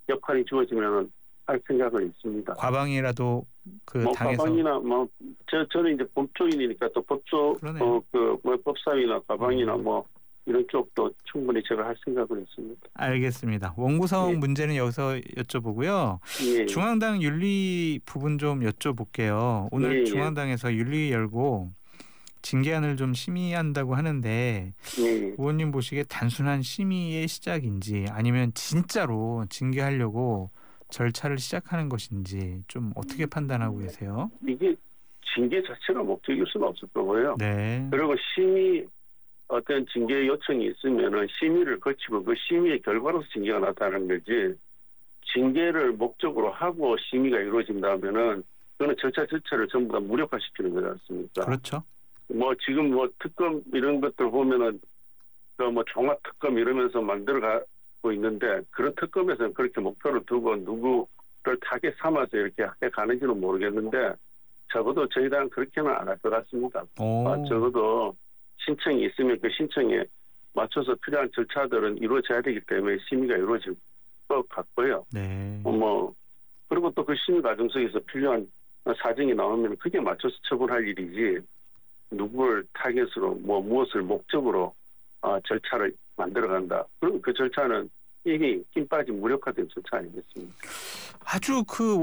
역할이 주어지면 할 생각은 있습니다. 과방이라도 그 당에서 과방이나 저는 이제 법조인이니까 또 법조 법사위나 과방이나 이런 쪽도 충분히 제가 할 생각은 있습니다. 알겠습니다. 원고 사원 문제는 여기서 여쭤보고요. 중앙당 윤리 부분 좀 여쭤볼게요. 오늘 중앙당에서 윤리 열고 징계안을 좀 심의한다고 하는데 의원님 보시기에 단순한 심의의 시작인지 아니면 진짜로 징계하려고 절차를 시작하는 것인지 좀 어떻게 판단하고 계세요? 이게 징계 자체가 목적일 수는 없을 거고요. 네. 그리고 어떤 징계 요청이 있으면은 심의를 거치고 그 심의의 결과로서 징계가 나타나는 거지, 징계를 목적으로 하고 심의가 이루어진다면은 그거는 절차 자체를 전부 다 무력화시키는 거지 않습니까? 그렇죠. 지금 특검 이런 것들 보면은 종합 특검 이러면서 만들어가고 있는데, 그런 특검에서는 그렇게 목표를 두고 누구를 타겟 삼아서 이렇게 해 가는지는 모르겠는데, 적어도 저희 당은 그렇게는 안 할 것 같습니다. 적어도 신청이 있으면 그 신청에 맞춰서 필요한 절차들은 이루어져야 되기 때문에 심의가 이루어질 것 같고요. 네. 그리고 또 그 심의 과정 속에서 필요한 사정이 나오면 그게 맞춰서 처분할 일이지, 누구를 타겟으로 무엇을 목적으로 절차를 만들어간다. 그럼 그 절차는 이미 힘 빠진 무력화된 절차 아니겠습니까? 아주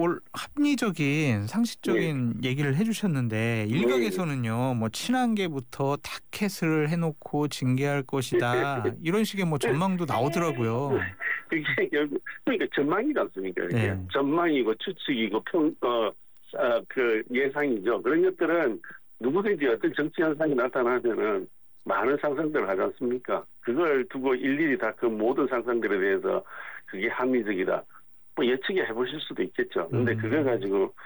합리적인 상식적인 얘기를 해주셨는데 일각에서는요, 친한계부터 타켓을 해놓고 징계할 것이다 이런 식의 전망도 나오더라고요. 그게 결국 그러니까 전망이지 않습니까? 전망이고 추측이고 그 예상이죠. 그런 것들은 누구든지 어떤 정치 현상이 나타나면은 많은 상상들을 하지 않습니까? 그걸 두고 일일이 다 그 모든 상상들에 대해서 그게 합리적이다, 예측해 보실 수도 있겠죠. 근데 그걸 가지고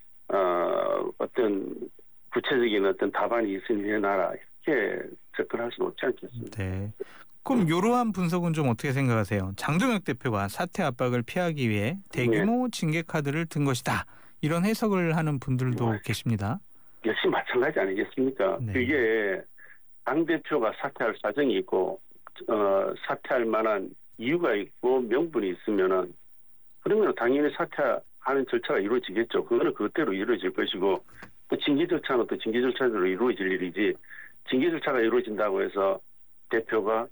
어떤 구체적인 어떤 답안이 있으니 해놔라 이렇게 접근할 수는 없지 않겠습니까? 네. 그럼 이러한 분석은 좀 어떻게 생각하세요? 장동혁 대표가 사퇴 압박을 피하기 위해 대규모 징계 카드를 든 것이다, 이런 해석을 하는 분들도 계십니다. 역시 마찬가지 아니겠습니까? 네. 그게 당대표가 사퇴할 사정이 있고 사퇴할 만한 이유가 있고 명분이 있으면은, 그러면 당연히 사퇴하는 절차가 이루어지겠죠. 그거는 그것대로 이루어질 것이고, 또 징계 절차는 또 징계 절차대로 이루어질 일이지, 징계 절차가 이루어진다고 해서 대표가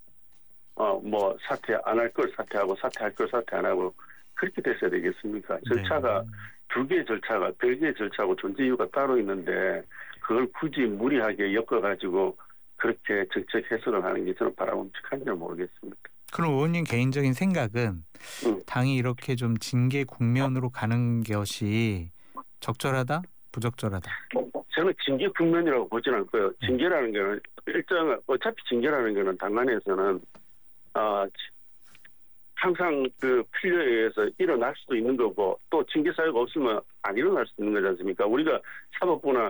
사퇴 안 할 걸 사퇴하고 사퇴할 걸 사퇴 안 하고 그렇게 됐어야 되겠습니까? 절차가 두 개의 절차가 별개의 절차고 존재 이유가 따로 있는데 그걸 굳이 무리하게 엮어가지고 그렇게 정책 해석을 하는 게 저는 바람직한지 모르겠습니다. 그럼 의원님 개인적인 생각은 당이 이렇게 좀 징계 국면으로 가는 것이 적절하다, 부적절하다? 저는 징계 국면이라고 보지는 않고요. 징계라는 거는 어차피 징계라는 거는 당 안에서는 항상 그 필요에 의해서 일어날 수도 있는 거고, 또 징계 사유가 없으면 안 일어날 수도 있는 거지 않습니까? 우리가 사법부나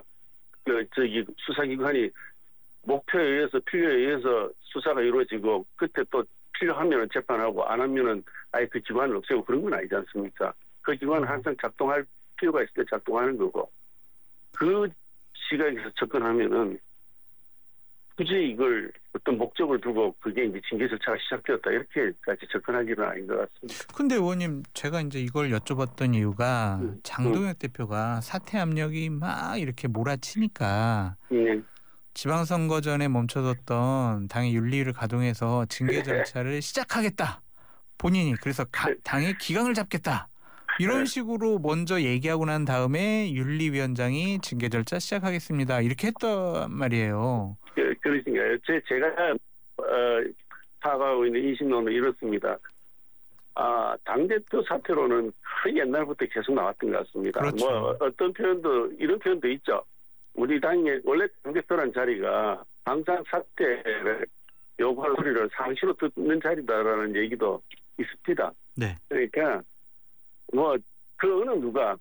수사기관이 목표에 의해서 필요에 의해서 수사가 이루어지고 그때 또 필요하면 재판하고 안 하면은 아예 그 기관을 없애고 그런 건 아니지 않습니까? 그 기관은 항상 작동할 필요가 있을 때 작동하는 거고, 그 시각에서 접근하면은 굳이 이걸 어떤 목적을 두고 그게 이제 징계 절차가 시작되었다 이렇게까지 접근하기는 아닌 것 같습니다. 근데 의원님, 제가 이제 이걸 여쭤봤던 이유가 장동혁 대표가 사퇴 압력이 막 이렇게 몰아치니까 지방선거 전에 멈춰뒀던 당의 윤리를 가동해서 징계 절차를 시작하겠다, 본인이 그래서 당의 기강을 잡겠다, 이런 식으로 먼저 얘기하고 난 다음에 윤리위원장이 징계 절차 시작하겠습니다 이렇게 했단 말이에요. 그러신가요? 제가 파악하고 있는 인식론은 이렇습니다. 당대표 사퇴로는 그 옛날부터 계속 나왔던 것 같습니다. 그렇죠. 어떤 표현도, 이런 표현도 있죠. 우리 당의 원래 당대표란 자리가 항상 사퇴를 요구할 소리를 상시로 듣는 자리다라는 얘기도 있습니다. 네. 그러니까 그 어느 누가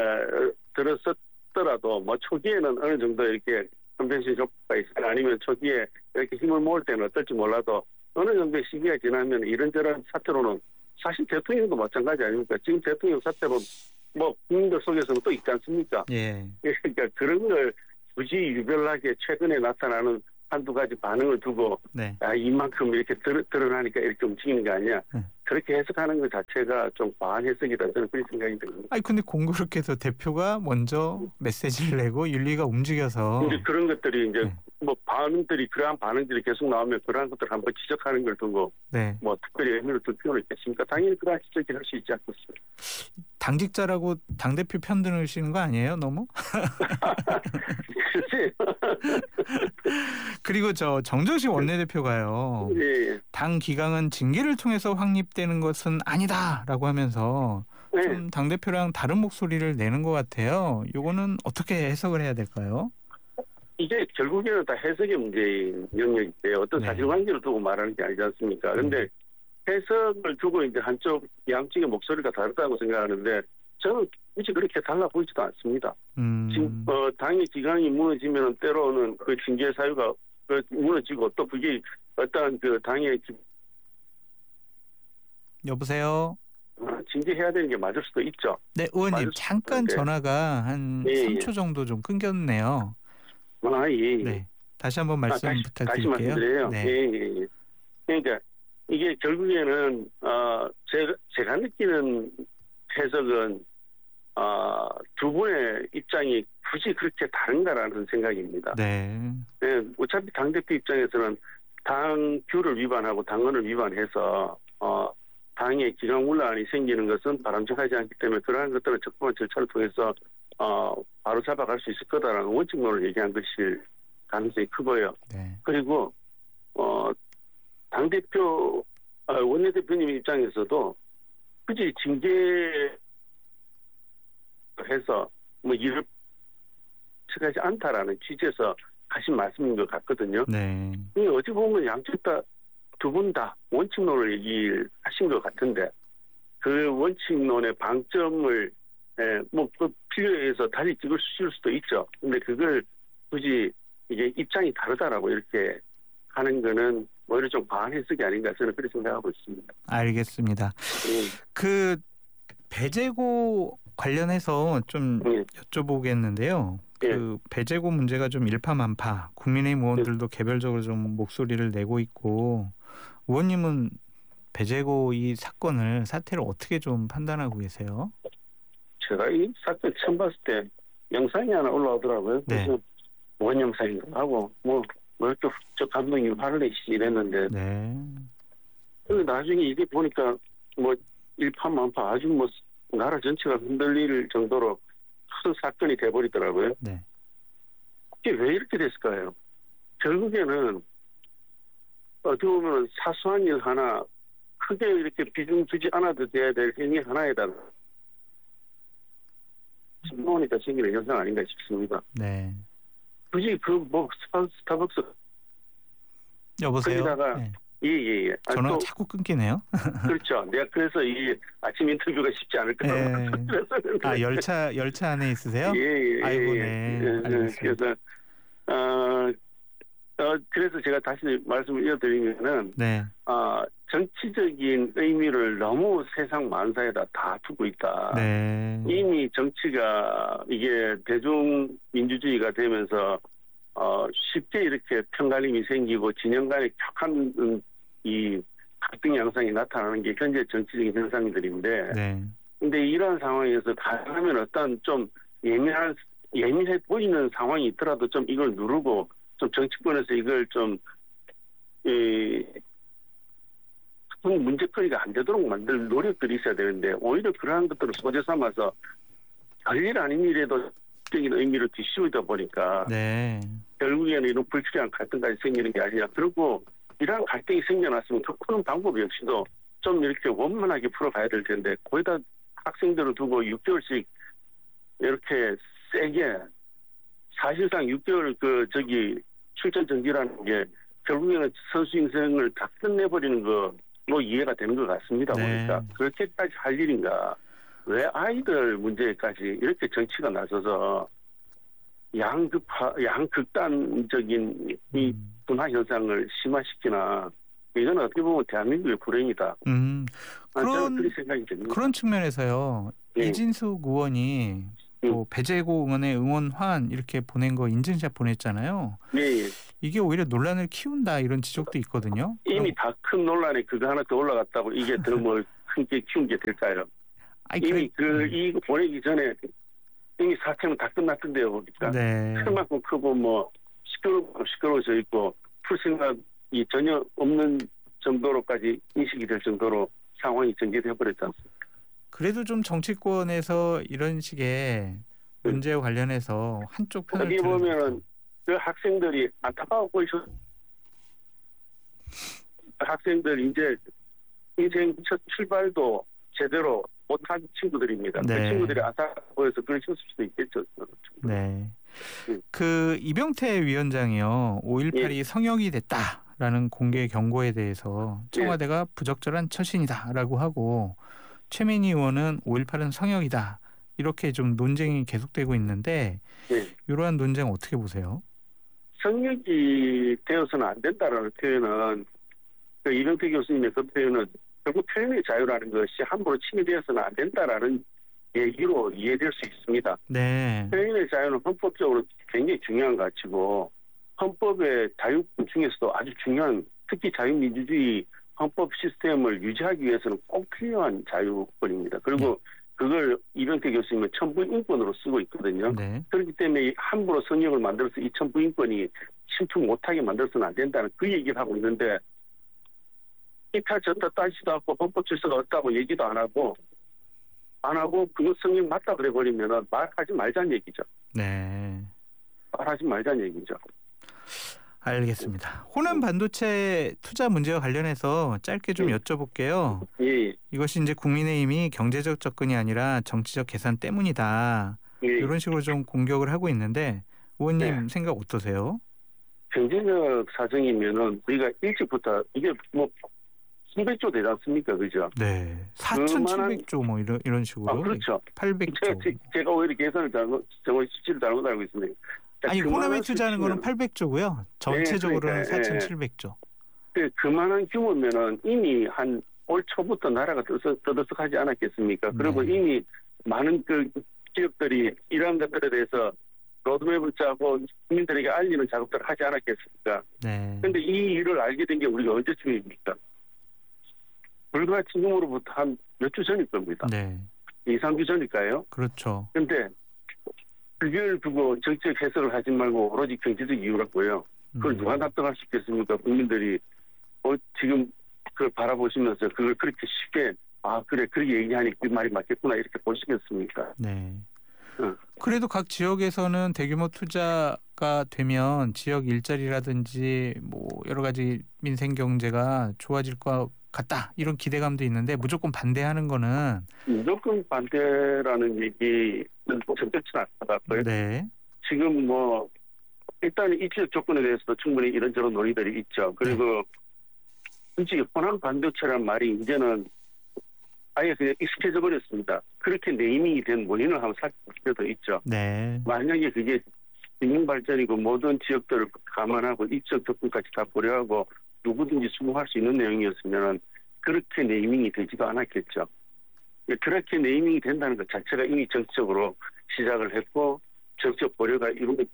들었었더라도 초기에는 어느 정도 이렇게 컨벤션 효과가 있어요. 아니면 초기에 이렇게 힘을 모을 때는 어떨지 몰라도 어느 정도의 시기가 지나면 이런저런 사태로는 사실 대통령도 마찬가지 아닙니까? 지금 대통령 사태로 국민들 속에서는 또 있지 않습니까? 예. 그러니까 그런 걸 굳이 유별나게 최근에 나타나는 한두 가지 반응을 두고 이만큼 이렇게 드러나니까 이렇게 움직이는 게 아니야. 그렇게 해석하는 것 자체가 좀 과한 해석이다 저는 그런 생각이 듭니다. 아니 근데 공교롭게도 대표가 먼저 메시지를 내고 윤리가 움직여서 이제 그런 것들이 이제 네. 뭐 반응들이 그러한 반응들이 계속 나오면 그러한 것들 한번 지적하는 걸 두고 네. 뭐 특별히 의미를 둘 필요는 있겠습니까? 당연히 그러한 지적을 할 수 있지 않겠습니까? 당직자라고 당대표 편드시는 거 아니에요? 너무? 글쎄요. 그리고 저 정정식 원내대표가요. 예. 당 기강은 징계를 통해서 확립되는 것은 아니다라고 하면서 네. 좀 당대표랑 다른 목소리를 내는 것 같아요. 이거는 어떻게 해석을 해야 될까요? 이게 결국에는 다 해석의 문제인 영역인데요. 어떤 네. 사실관계를 두고 말하는 게 아니지 않습니까? 그런데 해석을 두고 이제 한쪽 양측의 목소리가 다르다고 생각하는데 저는 굳이 그렇게 달라 보이지도 않습니다. 지금 당의 기강이 무너지면 때로는 그 징계 사유가 무너지고 또 그게 어떤 그 당의 여보세요? 징계해야 되는 게 맞을 수도 있죠. 네, 의원님 잠깐 네. 전화가 한 예, 3초 정도 좀 끊겼네요. 예. 네, 다시 한번 말씀 다시 부탁드릴게요. 말씀드려요. 네. 예. 그러니까 이게 결국에는 제가 느끼는 해석은 두 분의 입장이 굳이 그렇게 다른가라는 생각입니다. 네. 네, 어차피 당대표 입장에서는 당 규를 위반하고 당헌을 위반해서 당의 기강문란이 생기는 것은 바람직하지 않기 때문에 그러한 것들을 적법한 절차를 통해서 바로 잡아갈 수 있을 거다라는 원칙론을 얘기한 것일 가능성이 크고요. 네. 그리고 당대표 원내대표님 입장에서도 굳이 징계해서 뭐 일을 하지 않다라는 취지에서 하신 말씀인 것 같거든요. 네. 어찌 보면 양쪽 다 두 분 다 원칙론을 얘기하신 것 같은데 그 원칙론의 방점을 뭐 그 필요에 의해서 달리 찍을 수도 있죠. 근데 그걸 굳이 이게 입장이 다르다라고 이렇게 하는 거는 오히려 좀 과한 해석이 아닌가 저는 그렇게 생각하고 있습니다. 알겠습니다. 그 배재고 관련해서 좀 여쭤보겠는데요. 그 배재고 문제가 좀 일파만파 국민의힘 의원들도 개별적으로 좀 목소리를 내고 있고 의원님은 배재고 이 사태를 어떻게 좀 판단하고 계세요? 제가 이 사건 처음 봤을 때 영상이 하나 올라오더라고요. 그래서 네. 원 영상인가 하고 뭐 이렇게 저 감독이 화를 내시지 이랬는데 네. 근데 나중에 이게 보니까 뭐 일파만파 아주 뭐 나라 전체가 흔들릴 정도로 큰 사건이 돼버리더라고요. 네. 이게 왜 이렇게 됐을까요? 결국에는 어떻게 보면 사소한 일 하나 크게 이렇게 비중 두지 않아도 돼야 될 행위 하나에다 신고하니까 생기는 현상 아닌가 싶습니다. 네. 굳이 그 뭐 스타벅스 여보세요. 거기다가 네. 예. 전화가 자꾸 끊기네요. 그렇죠. 내가 그래서 이 아침 인터뷰가 쉽지 않을 거라고. 네. 아 열차 안에 있으세요? 예. 아이고 네. 그래서 그래서 제가 다시 말씀을 이어드리면은 네. 정치적인 의미를 너무 세상 만사에다 다 두고 있다. 네. 이미 정치가 이게 대중민주주의가 되면서 쉽게 이렇게 편갈림이 생기고 진영 간의 격한 이 갈등 양상이 나타나는 게 현재 정치적인 현상들인데 네. 근데 이러한 상황에서 가능하면 어떤 좀 예민해 보이는 상황이 있더라도 좀 이걸 누르고 좀 정치권에서 이걸 좀 큰 문제거리가 안 되도록 만들 노력들이 있어야 되는데 오히려 그러한 것들을 소재 삼아서 별일 아닌 일에도 적인 의미를 뒤씌우다 보니까 네. 결국에는 이런 불필요한 갈등까지 생기는 게 아니라 그리고 이러한 갈등이 생겨났으면 그 푸는 방법 역시도 좀 이렇게 원만하게 풀어가야 될 텐데 거기다 학생들을 두고 6개월씩 이렇게 세게 사실상 6개월 출전 정지라는 게 결국에는 선수 인생을 다 끝내버리는 거로 이해가 되는 것 같습니다. 네. 보니까 그렇게까지 할 일인가? 왜 아이들 문제까지 이렇게 정치가 나서서 양극단적인 이 분화 현상을 심화시키나? 이건 어떻게 보면 대한민국의 불행이다. 저는 그렇게 생각이 듭니다. 그런 측면에서요. 이진숙 의원이 또 배재고 의원의 응원 화환 이렇게 보낸 거 인증샷 보냈잖아요. 네. 이게 오히려 논란을 키운다 이런 지적도 있거든요. 이미 다 큰 논란에 그거 하나 더 올라갔다고 이게 더 뭐 큰 게 키운 게 될까요? 이미 이거 보내기 전에 이미 사태는 다 끝났던데요, 보니까. 네. 그만큼 크고 뭐 시끄러워져 있고 풀생각이 전혀 없는 정도로까지 인식이 될 정도로 상황이 전개돼 버렸지 않습니까? 그래도 좀 정치권에서 이런 식의 문제와 관련해서 한쪽 편을 어디 보면은 그 학생들이 안타까워 보이죠. 학생들 이제 인생 첫 출발도 제대로 못한 친구들입니다. 네. 그 친구들이 안타까워 보여서 그러셨을 수도 있겠죠. 네. 그 이병태 위원장이요. 5.18이 성역이 됐다라는 공개 경고에 대해서 청와대가 부적절한 처신이다라고 하고 최민희 의원은 5.18은 성역이다. 이렇게 좀 논쟁이 계속되고 있는데 이러한 논쟁 어떻게 보세요? 성역이 되어서는 안 된다라는 표현은 그 이병태 교수님의 그 표현은 결국 표현의 자유라는 것이 함부로 침해되어서는 안 된다라는 얘기로 이해될 수 있습니다. 네. 표현의 자유는 헌법적으로 굉장히 중요한 가치고 헌법의 자유권 중에서도 아주 중요한 특히 자유민주주의 헌법 시스템을 유지하기 위해서는 꼭 필요한 자유권입니다. 그리고 그걸 이병태 교수님은 천부인권으로 쓰고 있거든요. 네. 그렇기 때문에 함부로 성역을 만들어서 이 천부인권이 침투 못하게 만들어서는 안 된다는 그 얘기를 하고 있는데 이탈 전다 따지도 않고 헌법 질서가 없다고 얘기도 안 하고 그거 성역 맞다 그래버리면 말하지 말자는 얘기죠. 네. 말하지 말자는 얘기죠. 알겠습니다. 호남 반도체 투자 문제와 관련해서 짧게 좀 여쭤볼게요. 이것이 이제 국민의힘이 경제적 접근이 아니라 정치적 계산 때문이다. 이런 식으로 좀 공격을 하고 있는데 의원님 생각 어떠세요? 경제적 사정이면은 우리가 일찍부터 이게 뭐 300조 되지 않습니까, 그죠? 네, 4,700조 뭐 이런 식으로. 그렇죠. 800조. 제가 오히려 계산을 정말 수치를 잘못 알고 있습니다. 아니 호남에 투자하는 거는 800조고요. 전체적으로는 4,700조. 그만한 규모면은 이미 한 올 초부터 나라가 떠들썩하지 않았겠습니까? 그리고 이미 많은 그 기업들이 이러한 것들에 대해서 로드맵을 짜고 국민들에게 알리는 작업들을 하지 않았겠습니까? 네. 그런데 이 일을 알게 된 게 우리가 언제쯤입니까? 불과 지금으로부터 한 몇 주 전일 겁니다. 네. 2, 3주 전일까요? 그렇죠. 그런데 그걸 두고 정치적 해석을 하지 말고 오로지 경제적 이유라고요. 그걸 누가 납득할 수 있겠습니까? 국민들이 지금 그걸 바라보시면서 그걸 그렇게 쉽게 그래 그렇게 얘기하니 그 말이 맞겠구나 이렇게 보시겠습니까? 네. 그래도 각 지역에서는 대규모 투자가 되면 지역 일자리라든지 뭐 여러 가지 민생 경제가 좋아질 것 같다 이런 기대감도 있는데 무조건 반대하는 거는 무조건 반대라는 얘기는 적절치는 않고요. 네. 지금 뭐 일단 입지적 조건에 대해서도 충분히 이런저런 논의들이 있죠. 그리고 솔직히 호남 반도체란 말이 이제는 아예 그냥 익숙해져 버렸습니다. 그렇게 네이밍이 된 원인을 한번 살펴볼 필요도 있죠. 네. 만약에 그게 인민 발전이고 모든 지역들을 감안하고 입지적 조건까지 다 고려하고 누구든지 수긍할 수 있는 내용이었으면 그렇게 네이밍이 되지도 않았겠죠. 그렇게 네이밍이 된다는 것 자체가 이미 정치적으로 시작을 했고 정치적 고려가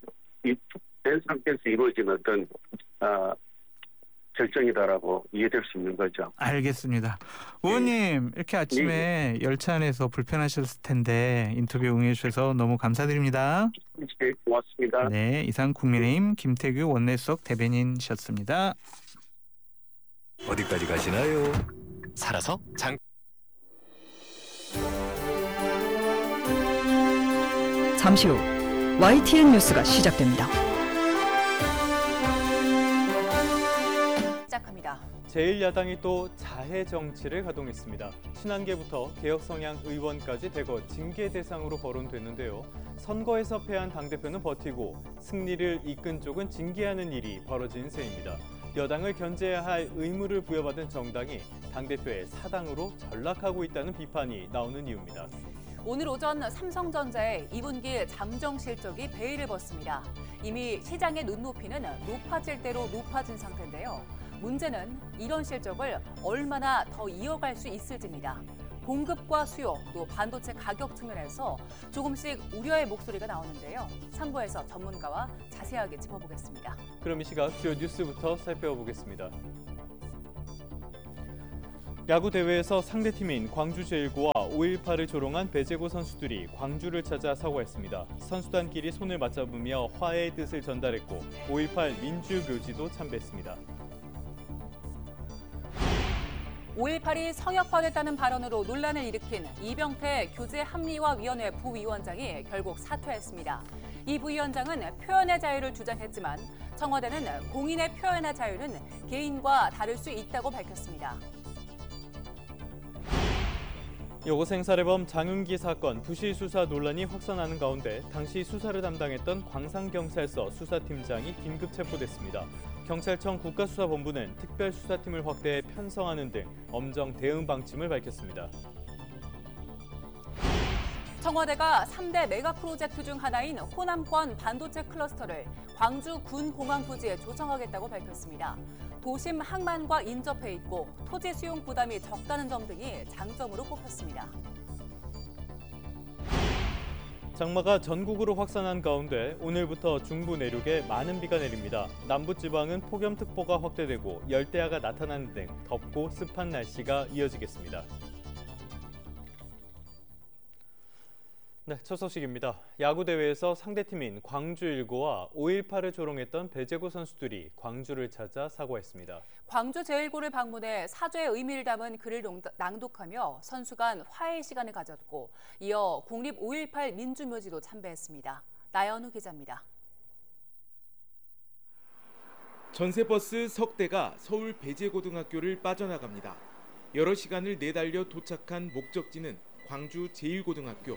된 상태에서 이루어진 어떤 결정이다라고 이해될 수 있는 거죠. 알겠습니다. 의원님 이렇게 아침에 열차 안에서 불편하셨을 텐데 인터뷰 응해주셔서 너무 감사드립니다. 네, 고맙습니다. 네, 이상 국민의힘 김태규 원내수석 대변인이셨습니다. 어디까지 가시나요? 살아서 잠시 후 YTN 뉴스가 시작됩니다. 시작합니다. 제1야당이 또 자해 정치를 가동했습니다. 친한계부터 개혁 성향 의원까지 대거 징계 대상으로 거론됐는데요. 선거에서 패한 당대표는 버티고 승리를 이끈 쪽은 징계하는 일이 벌어진 셈입니다. 여당을 견제해야 할 의무를 부여받은 정당이 당대표의 사당으로 전락하고 있다는 비판이 나오는 이유입니다. 오늘 오전 삼성전자의 2분기 잠정 실적이 베일을 벗습니다. 이미 시장의 눈높이는 높아질 대로 높아진 상태인데요. 문제는 이런 실적을 얼마나 더 이어갈 수 있을지입니다. 공급과 수요, 또 반도체 가격 측면에서 조금씩 우려의 목소리가 나오는데요. 3부에서 전문가와 자세하게 짚어보겠습니다. 그럼 이 시각 주요 뉴스부터 살펴보겠습니다. 야구 대회에서 상대팀인 광주제일고와 5.18을 조롱한 배제고 선수들이 광주를 찾아 사과했습니다. 선수단끼리 손을 맞잡으며 화해의 뜻을 전달했고 5.18 민주묘지도 참배했습니다. 5.18이 성역화됐다는 발언으로 논란을 일으킨 이병태 교제합리화위원회 부위원장이 결국 사퇴했습니다. 이 부위원장은 표현의 자유를 주장했지만 청와대는 공인의 표현의 자유는 개인과 다를 수 있다고 밝혔습니다. 여고생 살해범 장윤기 사건 부실 수사 논란이 확산하는 가운데 당시 수사를 담당했던 광산경찰서 수사팀장이 긴급 체포됐습니다. 경찰청 국가수사본부는 특별수사팀을 확대해 편성하는 등 엄정 대응 방침을 밝혔습니다. 청와대가 3대 메가 프로젝트 중 하나인 호남권 반도체 클러스터를 광주 군공항 부지에 조성하겠다고 밝혔습니다. 도심 항만과 인접해 있고 토지 수용 부담이 적다는 점 등이 장점으로 꼽혔습니다. 장마가 전국으로 확산한 가운데 오늘부터 중부 내륙에 많은 비가 내립니다. 남부지방은 폭염특보가 확대되고 열대야가 나타나는 등 덥고 습한 날씨가 이어지겠습니다. 네, 첫 소식입니다. 야구 대회에서 상대팀인 광주일고와 5.18을 조롱했던 배제고 선수들이 광주를 찾아 사과했습니다. 광주제일고를 방문해 사죄의 의미를 담은 글을 낭독하며 선수 간 화해 시간을 가졌고 이어 국립 5.18 민주묘지도 참배했습니다. 나연우 기자입니다. 전세버스 석 대가 서울 배제고등학교를 빠져나갑니다. 여러 시간을 내달려 도착한 목적지는 광주 제1고등학교.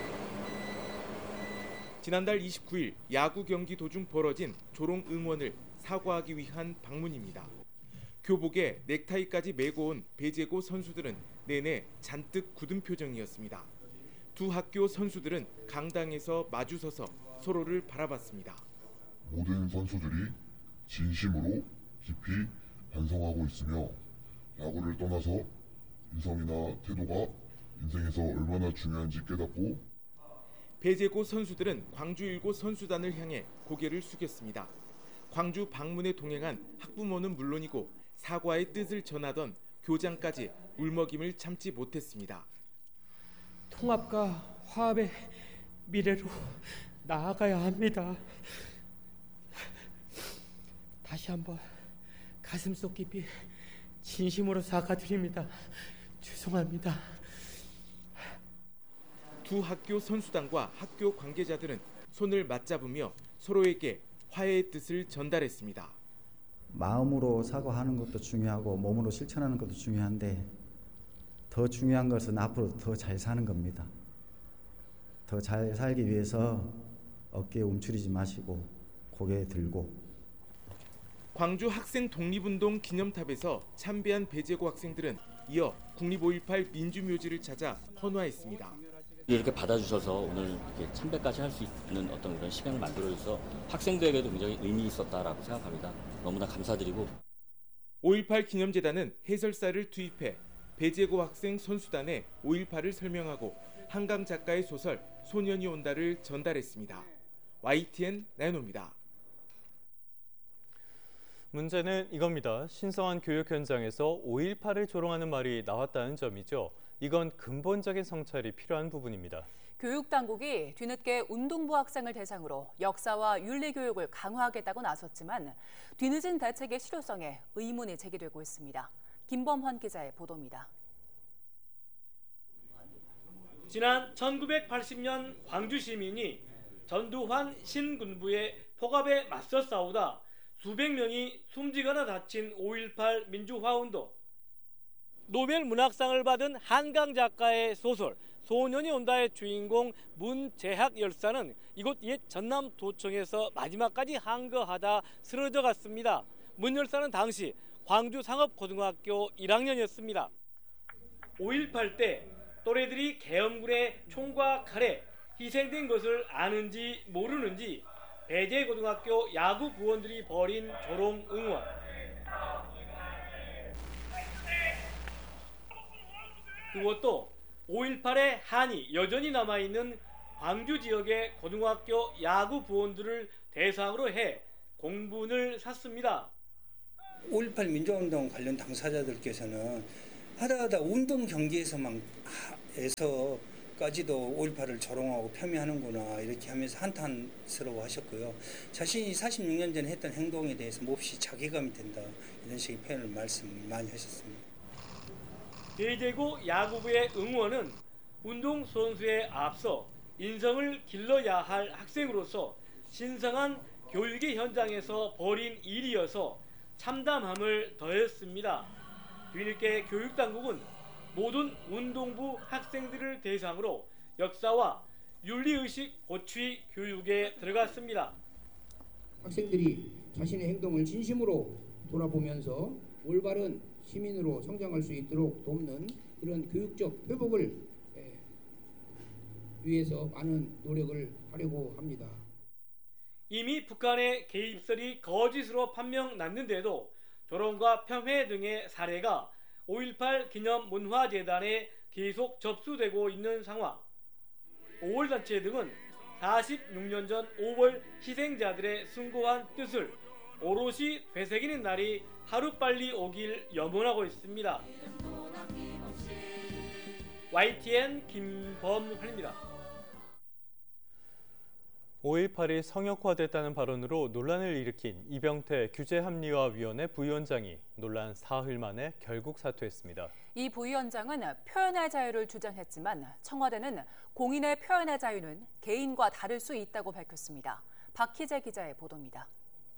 지난달 29일 야구 경기 도중 벌어진 조롱 응원을 사과하기 위한 방문입니다. 교복에 넥타이까지 메고 온 배제고 선수들은 내내 잔뜩 굳은 표정이었습니다. 두 학교 선수들은 강당에서 마주서서 서로를 바라봤습니다. 모든 선수들이 진심으로 깊이 반성하고 있으며 야구를 떠나서 인성이나 태도가 인생에서 얼마나 중요한지 깨닫고 배제고 선수들은 광주일고 선수단을 향해 고개를 숙였습니다. 광주 방문에 동행한 학부모는 물론이고 사과의 뜻을 전하던 교장까지 울먹임을 참지 못했습니다. 통합과 화합의 미래로 나아가야 합니다. 다시 한번 가슴속 깊이 진심으로 사과드립니다. 죄송합니다. 두 학교 선수단과 학교 관계자들은 손을 맞잡으며 서로에게 화해의 뜻을 전달했습니다. 마음으로 사과하는 것도 중요하고 몸으로 실천하는 것도 중요한데 더 중요한 것은 앞으로 더 잘 사는 겁니다. 더 잘 살기 위해서 어깨에 움츠리지 마시고 고개 들고. 광주 학생 독립운동 기념탑에서 참배한 배제고 학생들은 이어 국립 5.18 민주묘지를 찾아 헌화했습니다. 이렇게 받아주셔서 오늘 이렇게 참배까지 할 수 있는 어떤 그런 시간을 만들어줘서 학생들에게도 굉장히 의미 있었다라고 생각합니다. 너무나 감사드리고 5.18 기념재단은 해설사를 투입해 배제고 학생 선수단의 5.18을 설명하고 한강 작가의 소설 소년이 온다를 전달했습니다. YTN 나연호입니다. 문제는 이겁니다. 신성한 교육 현장에서 5.18을 조롱하는 말이 나왔다는 점이죠. 이건 근본적인 성찰이 필요한 부분입니다. 교육당국이 뒤늦게 운동부 학생을 대상으로 역사와 윤리 교육을 강화하겠다고 나섰지만 뒤늦은 대책의 실효성에 의문이 제기되고 있습니다. 김범환 기자의 보도입니다. 지난 1980년 광주 시민이 전두환 신군부의 폭압에 맞서 싸우다 수백 명이 숨지거나 다친 5.18 민주화운동. 노벨 문학상을 받은 한강 작가의 소설 소년이 온다의 주인공 문재학 열사는 이곳 옛 전남도청에서 마지막까지 항거하다 쓰러져 갔습니다. 문 열사는 당시 광주 상업고등학교 1학년이었습니다. 5.18 때 또래들이 계엄군의 총과 칼에 희생된 것을 아는지 모르는지 배제고등학교 야구 부원들이 벌인 조롱 응원. 그것도 5.18의 한이 여전히 남아있는 광주 지역의 고등학교 야구 부원들을 대상으로 해 공분을 샀습니다. 5.18 민주화운동 관련 당사자들께서는 하다 운동 경기에서만 에서까지도 5.18을 조롱하고 폄훼하는구나 이렇게 하면서 한탄스러워 하셨고요. 자신이 46년 전에 했던 행동에 대해서 몹시 자괴감이 된다 이런 식의 표현을 말씀 많이 하셨습니다. 대제고 야구부의 응원은 운동선수에 앞서 인성을 길러야 할 학생으로서 신성한 교육의 현장에서 벌인 일이어서 참담함을 더했습니다. 뒤늦게 교육당국은 모든 운동부 학생들을 대상으로 역사와 윤리의식 고취 교육에 들어갔습니다. 학생들이 자신의 행동을 진심으로 돌아보면서 올바른 시민으로 성장할 수 있도록 돕는 그런 교육적 회복을 위해서 많은 노력을 하려고 합니다. 이미 북한의 개입설이 거짓으로 판명났는데도 조롱과 폄훼 등의 사례가 5.18 기념문화재단에 계속 접수되고 있는 상황. 5월단체 등은 46년 전 5월 희생자들의 숭고한 뜻을 오롯이 되새기는 날이 하루빨리 오길 염원하고 있습니다. YTN 김범환입니다. 5.18이 성역화됐다는 발언으로 논란을 일으킨 이병태 규제합리화위원회 부위원장이 논란 사흘 만에 결국 사퇴했습니다. 이 부위원장은 표현의 자유를 주장했지만 청와대는 공인의 표현의 자유는 개인과 다를 수 있다고 밝혔습니다. 박희재 기자의 보도입니다.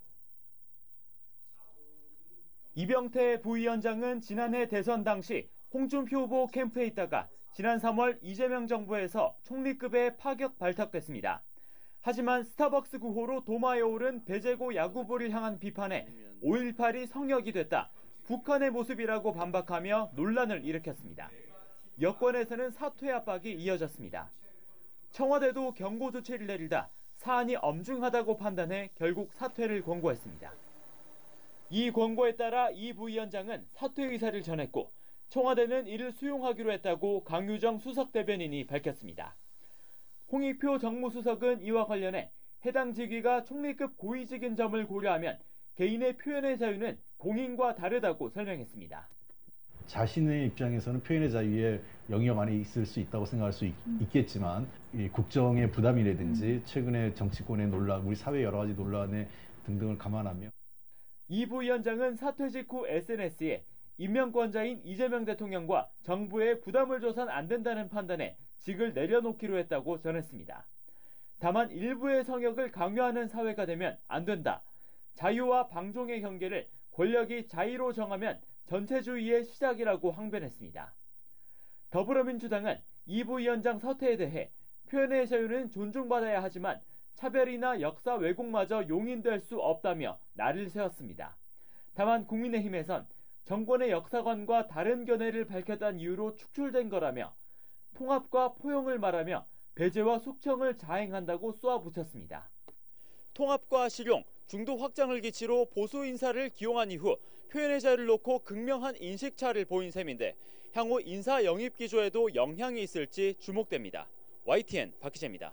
이병태 부위원장은 지난해 대선 당시 홍준표 후보 캠프에 있다가 지난 3월 이재명 정부에서 총리급에 파격 발탁됐습니다. 하지만 스타벅스 구호로 도마에 오른 배제고 야구부를 향한 비판에 5.18이 성역이 됐다, 북한의 모습이라고 반박하며 논란을 일으켰습니다. 여권에서는 사퇴 압박이 이어졌습니다. 청와대도 경고 조치를 내리다 사안이 엄중하다고 판단해 결국 사퇴를 권고했습니다. 이 권고에 따라 이 부위원장은 사퇴 의사를 전했고 청와대는 이를 수용하기로 했다고 강유정 수석대변인이 밝혔습니다. 홍익표 정무수석은 이와 관련해 해당 직위가 총리급 고위직인 점을 고려하면 개인의 표현의 자유는 공인과 다르다고 설명했습니다. 자신의 입장에서는 표현의 자유에 영역 안에 있을 수 있다고 생각할 수 있겠지만 이 국정의 부담이라든지 최근의 정치권의 논란, 우리 사회 여러 가지 논란에 등등을 감안하며 이 부위원장은 사퇴 직후 SNS에 임명권자인 이재명 대통령과 정부에 부담을 줘선 안 된다는 판단에 직을 내려놓기로 했다고 전했습니다. 다만 일부의 성역을 강요하는 사회가 되면 안 된다. 자유와 방종의 경계를 권력이 자의로 정하면 전체주의의 시작이라고 항변했습니다. 더불어민주당은 이 부위원장 사퇴에 대해 표현의 자유는 존중받아야 하지만 차별이나 역사 왜곡마저 용인될 수 없다며 날을 세웠습니다. 다만 국민의힘에선 정권의 역사관과 다른 견해를 밝혔다는 이유로 축출된 거라며 통합과 포용을 말하며 배제와 숙청을 자행한다고 쏘아붙였습니다. 통합과 실용, 중도 확장을 기치로 보수 인사를 기용한 이후 표현의 자유를 놓고 극명한 인식차를 보인 셈인데 향후 인사 영입 기조에도 영향이 있을지 주목됩니다. YTN 박희재입니다.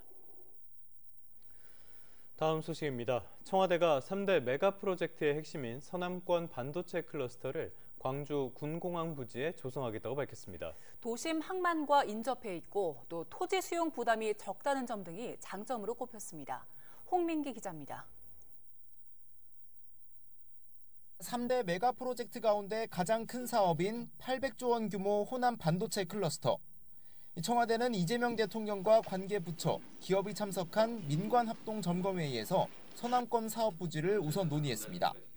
다음 소식입니다. 청와대가 3대 메가 프로젝트의 핵심인 서남권 반도체 클러스터를 광주 군공항 부지에 조성하겠다고 밝혔습니다. 도심 항만과 인접해 있고 또 토지 수용 부담이 적다는 점 등이 장점으로 꼽혔습니다. 홍민기 기자입니다. 3대 메가 프로젝트 가운데 가장 큰 사업인 800조 원 규모 호남 반도체 클러스터. 청와대는 이재명 대통령과 관계 부처, 기업이 참석한 민관 합동 점검회의에서 서남권 사업 부지를 우선 논의했습니다.